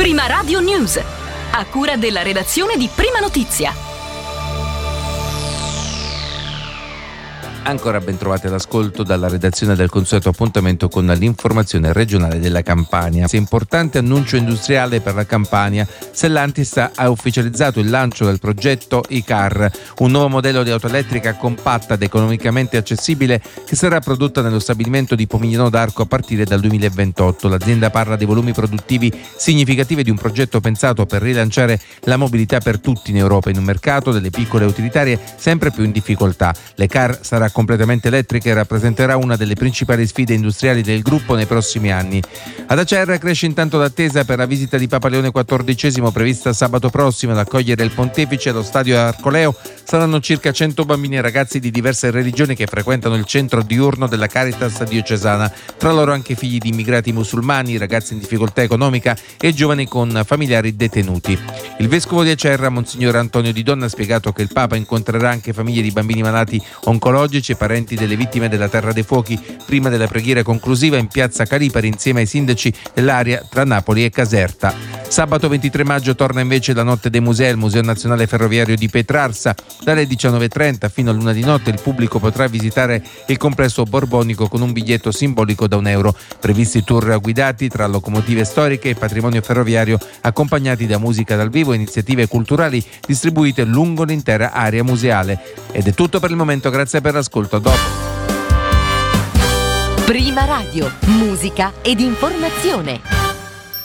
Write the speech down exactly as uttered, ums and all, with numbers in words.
Prima Radio News, a cura della redazione di Prima Notizia. Ancora ben trovati all'ascolto dalla redazione del consueto appuntamento con l'informazione regionale della Campania. Importante annuncio industriale per la Campania. Stellantis ha ufficializzato il lancio del progetto I-Car, un nuovo modello di auto elettrica compatta ed economicamente accessibile che sarà prodotta nello stabilimento di Pomigliano d'Arco a partire dal duemilaventotto. L'azienda parla di volumi produttivi significativi di un progetto pensato per rilanciare la mobilità per tutti in Europa in un mercato delle piccole utilitarie sempre più in difficoltà. Le car sarà completamente elettrica e rappresenterà una delle principali sfide industriali del gruppo nei prossimi anni. Ad Acerra cresce intanto l'attesa per la visita di Papa Leone quattordicesimo prevista sabato prossimo ad accogliere il pontefice allo stadio Arcoleo. Saranno circa cento bambini e ragazzi di diverse religioni che frequentano il centro diurno della Caritas diocesana, tra loro anche figli di immigrati musulmani, ragazzi in difficoltà economica e giovani con familiari detenuti. Il vescovo di Acerra, Monsignor Antonio Di Donna, ha spiegato che il Papa incontrerà anche famiglie di bambini malati oncologici e parenti delle vittime della Terra dei Fuochi prima della preghiera conclusiva in piazza Calipari insieme ai sindaci dell'area tra Napoli e Caserta. Sabato ventitré maggio torna invece la Notte dei Musei al Museo Nazionale Ferroviario di Petrarsa. Dalle diciannove e trenta fino a luna di notte il pubblico potrà visitare il complesso borbonico con un biglietto simbolico da un euro. Previsti tour guidati tra locomotive storiche e patrimonio ferroviario accompagnati da musica dal vivo e iniziative culturali distribuite lungo l'intera area museale. Ed è tutto per il momento, grazie per l'ascolto. Dopo. Prima Radio, musica ed informazione.